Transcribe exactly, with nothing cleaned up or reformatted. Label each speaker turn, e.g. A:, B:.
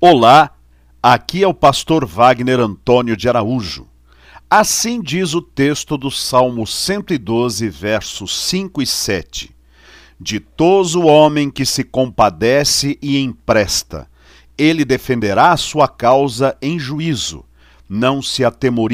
A: Olá, aqui é o pastor Wagner Antônio de Araújo. Assim diz o texto do Salmo cento e doze, versos cinco e sete. Ditoso o homem que se compadece e empresta. Ele defenderá a sua causa em juízo, não se atemoriza